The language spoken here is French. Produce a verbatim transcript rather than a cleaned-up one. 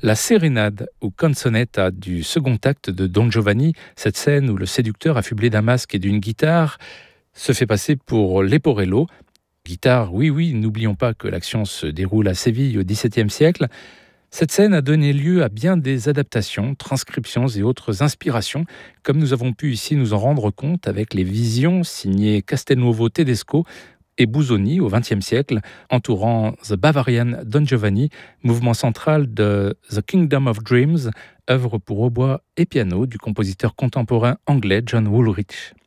La sérénade ou canzonetta du second acte de Don Giovanni, cette scène où le séducteur affublé d'un masque et d'une guitare se fait passer pour Leporello. Guitare, oui, oui, n'oublions pas que l'action se déroule à Séville au dix-septième siècle. Cette scène a donné lieu à bien des adaptations, transcriptions et autres inspirations, comme nous avons pu ici nous en rendre compte avec les visions signées Castelnuovo Tedesco et Busoni au vingtième siècle, entourant The Bavarian Don Giovanni, mouvement central de The Kingdom of Dreams, œuvre pour hautbois et piano du compositeur contemporain anglais John Woolrich.